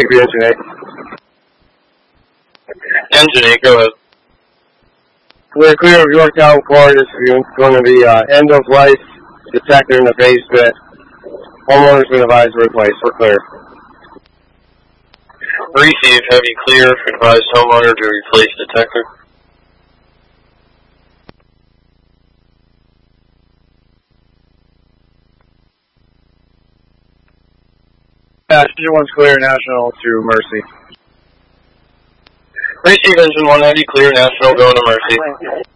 CP Engine 8. Engine 8, go ahead. Clear of Yorktown, Florida. This is going to be end of life detector in the base bit. Homeowner's been advised to replace. We're clear. Receive, have you clear, advised homeowner to replace detector. Engine 1's clear, National to Mercy. Receive, Engine 1, have you clear, National, going to Mercy.